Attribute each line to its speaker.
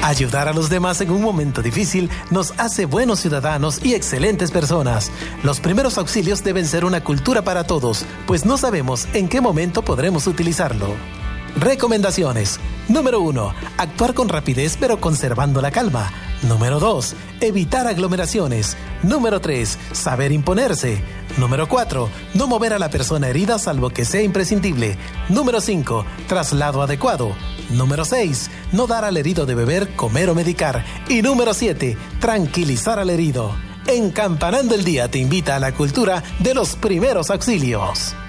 Speaker 1: Ayudar a los demás en un momento difícil nos hace buenos ciudadanos y excelentes personas. Los primeros auxilios deben ser una cultura para todos, pues no sabemos en qué momento podremos utilizarlo. Recomendaciones. Número 1. Actuar con rapidez pero conservando la calma. Número 2. Evitar aglomeraciones. Número 3. Saber imponerse. Número 4. No mover a la persona herida salvo que sea imprescindible. Número 5. Traslado adecuado. Número 6. No dar al herido de beber, comer o medicar. Y número 7. Tranquilizar al herido. Encampanando el Día te invita a la cultura de los primeros auxilios.